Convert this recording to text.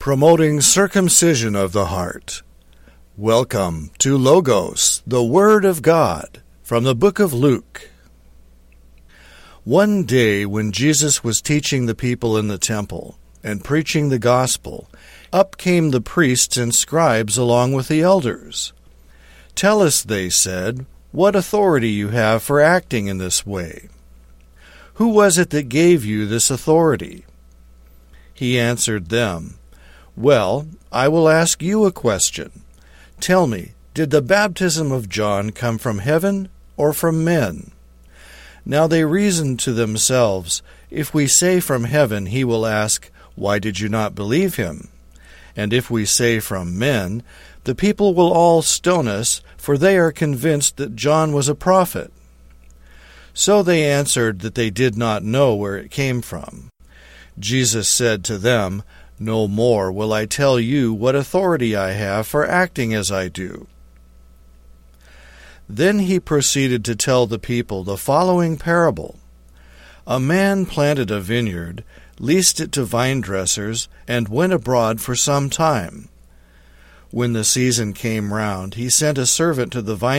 promoting circumcision of the heart. Welcome to Logos, the Word of God, from the book of Luke. One day when Jesus was teaching the people in the temple and preaching the gospel, up came the priests and scribes along with the elders. "Tell us," they said, "what authority you have for acting in this way. Who was it that gave you this authority?" He answered them, "Well, I will ask you a question. Tell me, did the baptism of John come from heaven or from men?" Now they reasoned to themselves, "If we say from heaven, he will ask, 'Why did you not believe him?' And if we say from men, the people will all stone us, for they are convinced that John was a prophet." So they answered that they did not know where it came from. Jesus said to them, "No more will I tell you what authority I have for acting as I do." Then he proceeded to tell the people the following parable. A man planted a vineyard, leased it to vine dressers, and went abroad for some time. When the season came round, he sent a servant to the vine